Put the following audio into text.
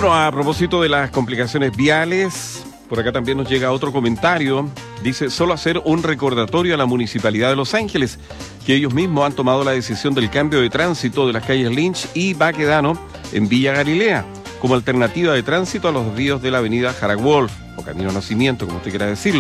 Bueno, a propósito de las complicaciones viales, por acá también nos llega otro comentario. Dice, solo hacer un recordatorio a la Municipalidad de Los Ángeles, que ellos mismos han tomado la decisión del cambio de tránsito de las calles Lynch y Baquedano en Villa Galilea, como alternativa de tránsito a los desvíos de la avenida Harag Wolf, o Camino Nacimiento, como usted quiera decirlo.